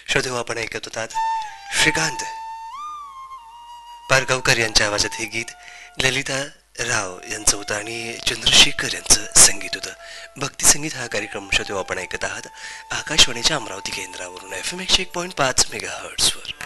श्रोते हो, आपण ऐकत होतात श्रीकांत पारगावकर यांच्या आवाजात हे गीत ललिता राव यांचं होतं आणि चंद्रशेखर यांचं संगीत होतं. भक्तिसंगीत हा कार्यक्रम श्रोते हो आपण ऐकत आहात आकाशवाणीच्या अमरावती केंद्रावरून FM 101.5 मेगाहर्ट्झवर.